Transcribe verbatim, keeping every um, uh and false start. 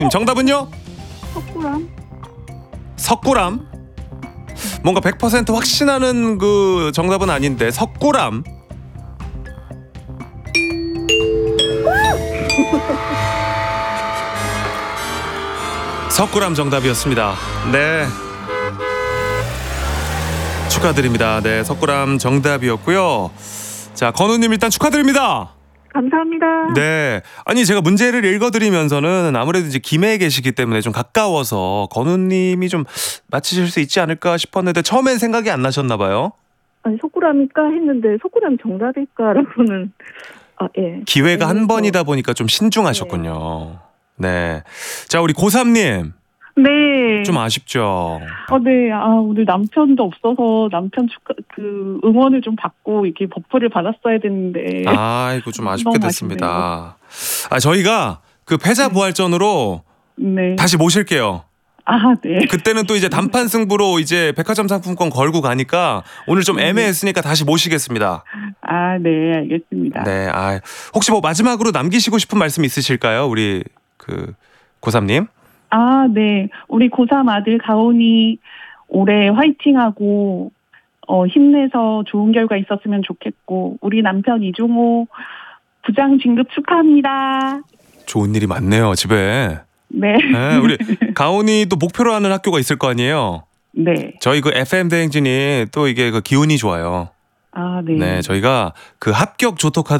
정답은요? 석굴암. 석굴암? 뭔가 백 퍼센트 확신하는 그 정답은 아닌데 석굴암. 석굴암 정답이었습니다. 네. 축하드립니다. 네, 석굴암 정답이었고요. 자, 건우님 일단 축하드립니다. 감사합니다. 네. 아니, 제가 문제를 읽어드리면서는 아무래도 이제 김해에 계시기 때문에 좀 가까워서 건우님이 좀 맞히실 수 있지 않을까 싶었는데 처음엔 생각이 안 나셨나 봐요. 아니, 석굴암일까 했는데 석굴암 정답일까라고는 아, 예. 기회가 한 그래서- 번이다 보니까 좀 신중하셨군요. 네. 자, 우리 고삼님. 네. 좀 아쉽죠. 어, 네. 아, 오늘 남편도 없어서 남편 축하, 그, 응원을 좀 받고 이렇게 버프를 받았어야 됐는데. 아이고, 좀 아쉽게 너무 됐습니다. 아, 저희가 그 패자부활전으로 네. 다시 모실게요. 아, 네. 그때는 또 이제 단판 승부로 이제 백화점 상품권 걸고 가니까 오늘 좀 애매했으니까 다시 모시겠습니다. 아, 네. 알겠습니다. 네, 아, 혹시 뭐 마지막으로 남기시고 싶은 말씀 있으실까요? 우리 그 고삼님? 아, 네. 우리 고삼 아들 가온이 올해 화이팅하고, 어, 힘내서 좋은 결과 있었으면 좋겠고, 우리 남편 이종호 부장 진급 축하합니다. 좋은 일이 많네요, 집에. 네. 네, 우리 가온이 또 목표로 하는 학교가 있을 거 아니에요? 네. 저희 그 에프엠 대행진이 또 이게 그 기운이 좋아요. 아, 네. 네, 저희가 그 합격 조토 카드